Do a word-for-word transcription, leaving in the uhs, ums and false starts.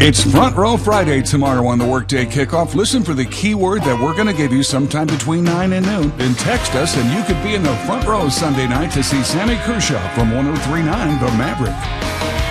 It's Front Row Friday tomorrow on the Workday Kickoff. Listen for the keyword that we're going to give you sometime between nine and noon. Then text us and you could be in the front row Sunday night to see Sammy Kershaw from one oh three point nine The Maverick.